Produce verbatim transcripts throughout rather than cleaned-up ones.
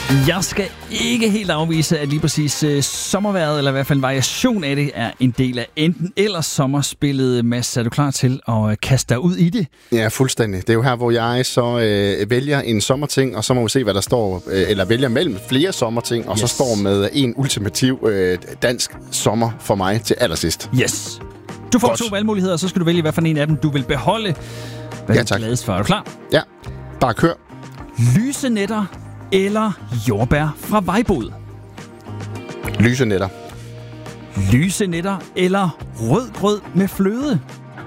Jeg skal ikke helt afvise, at lige præcis uh, sommerværet, eller i hvert fald en variation af det, er en del af enten eller sommerspillet. Mads, er du klar til at uh, kaste dig ud i det? Ja, fuldstændig. Det er jo her, hvor jeg så øh, vælger en sommerting, og så må vi se, hvad der står, øh, eller vælger mellem flere sommerting, og yes. så står med en ultimativ øh, dansk sommer for mig til allersidst. Yes. Du får Godt. to valgmuligheder, og så skal du vælge, hvad for en af dem du vil beholde. Hvad ja, er du gladest for? Er du klar? Ja, bare kør. Lyse nætter eller jordbær fra vejbod? Lyse nætter. Lyse nætter eller rød grød med fløde?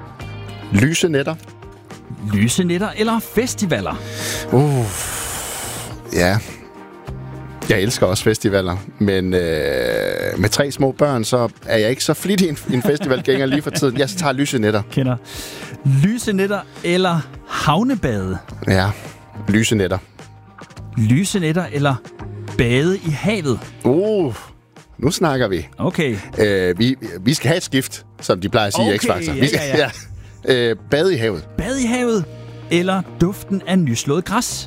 Lyse nætter. Lyse nætter eller festivaler? Uh, ja, jeg elsker også festivaler, men øh, med tre små børn, så er jeg ikke så flittig en, en festivalgænger lige for tiden. Jeg tager lyse nætter. Kender. Lyse nætter eller havnebade? Ja, lyse nætter. Lyse nætter eller bade i havet? Uh, nu snakker vi. Okay. Øh, vi, vi skal have et skift, som de plejer at sige i okay, X-Factor. Vi skal, ja, ja, ja. Øh, bade i havet. Bade i havet eller duften af nyslået græs?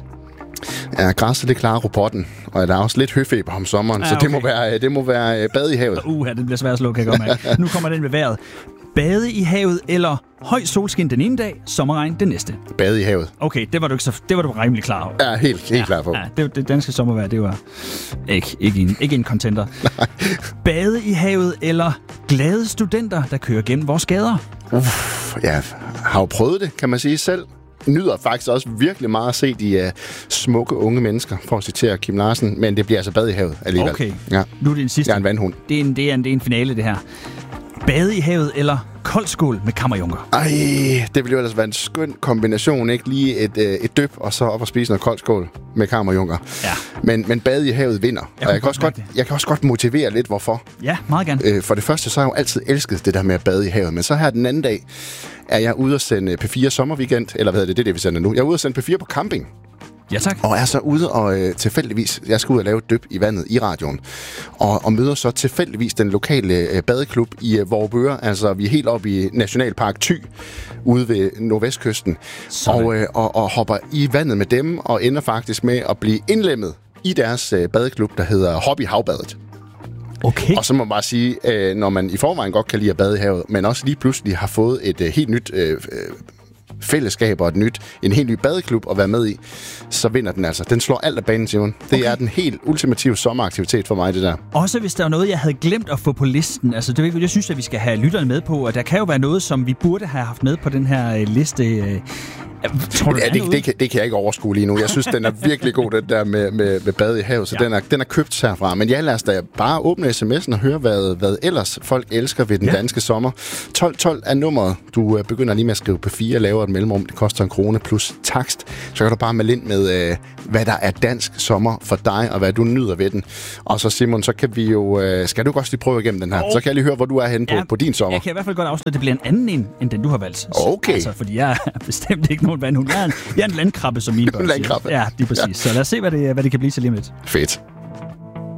Ja, græsset, det klarer robotten, og der er også lidt høfeber om sommeren, ja, okay. så det må være, det må være bade i havet. Uh, det bliver svært at slå, kan jeg godt mærke. Nu kommer den ved vejret. Bade i havet eller høj solskin den ene dag, sommerregn den næste? Bade i havet. Okay, det var du ikke så, det var du rimelig klar over. Ja, helt, helt ja, klar på. Ja, det, det danske sommervejr, det var ikke, ikke, en, ikke en contender. Nej. Bade i havet eller glade studenter, der kører gennem vores gader? Uff, jeg har jo prøvet det, kan man sige selv. Nyder faktisk også virkelig meget at se de uh, smukke unge mennesker, for at citere Kim Larsen, men det bliver altså bade i havet alligevel. Okay, ja. Nu er det en sidste. Jeg er en vandhund. Det er en, det er en, det er en finale, det her. Bade i havet eller koldskål med kammerjunker? Ej, det ville jo ellers være en skøn kombination, ikke? Lige et, øh, et dyp, og så op og spise noget koldskål med kammerjunker. Ja. Men, men bade i havet vinder. Jeg, og jeg, kan også godt, jeg kan også godt motivere lidt, hvorfor. Ja, meget gerne. Øh, for det første, så har jeg jo altid elsket det der med at bade i havet, men så her den anden dag er jeg ude at sende P fire sommerweekend, eller hvad hedder det, det er det, vi sender nu. Jeg er ude at sende P fire på camping. Ja, tak. Og er så ude og øh, tilfældigvis, jeg skal ud og lave et dyb i vandet i radioen, og, og møder så tilfældigvis den lokale øh, badeklub i øh, Vorupør, altså vi er helt oppe i Nationalpark Thy, ude ved nordvestkysten, og, øh, og, og hopper i vandet med dem, og ender faktisk med at blive indlemmet i deres øh, badeklub, der hedder Hobby Havbadet. Okay. Og så må man bare sige, øh, når man i forvejen godt kan lide at bade i havet, men også lige pludselig har fået et øh, helt nyt øh, fællesskab og et nyt, en helt ny badeklub at være med i, så vinder den altså. Den slår alt af banen, Simon. Det okay. er den helt ultimative sommeraktivitet for mig, det der. Også hvis der er noget, jeg havde glemt at få på listen. Altså, det, jeg synes, at vi skal have lytterne med på, og der kan jo være noget, som vi burde have haft med på den her øh, liste. Øh, Tror du, ja, det, det, kan, det kan jeg ikke overskue lige nu. Jeg synes, den er virkelig god, den der med, med, med bade i havet, så ja. den, er, den er købt herfra. Men ja, lad os da bare åbne sms'en og høre, hvad, hvad ellers folk elsker ved den ja. danske sommer. tolv tolv er nummeret. Du begynder lige med at skrive P fire, laver et mellemrum. Det koster en krone plus takst. Så kan du bare melde ind med, øh, hvad der er dansk sommer for dig, og hvad du nyder ved den. Og så Simon, så kan vi jo... Øh, skal du også lige prøve igennem den her? Oh. Så kan jeg lige høre, hvor du er henne på, ja, på din sommer. Jeg kan i hvert fald godt afsløre, at det bliver en anden en, end den du har valgt. Okay. Altså, fordi jeg er bestemt ikke nogen vandhund. Jeg er en, jeg er en landkrabbe, som mine børn siger. Landkrabbe. Ja, lige præcis. Ja. Så lad os se, hvad det, hvad det kan blive til lige med. Fedt.